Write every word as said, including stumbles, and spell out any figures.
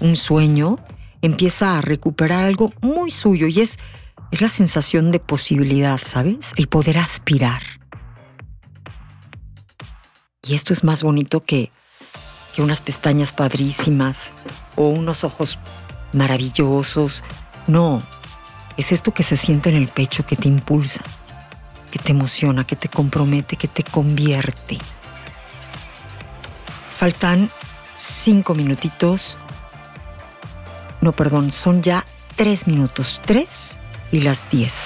un sueño, empieza a recuperar algo muy suyo y es, es la sensación de posibilidad, ¿sabes? El poder aspirar. Y esto es más bonito que, que unas pestañas padrísimas o unos ojos maravillosos. No, es esto que se siente en el pecho, que te impulsa, que te emociona, que te compromete, que te convierte. Faltan cinco minutitos. No, perdón, son ya tres minutos. Tres y las diez.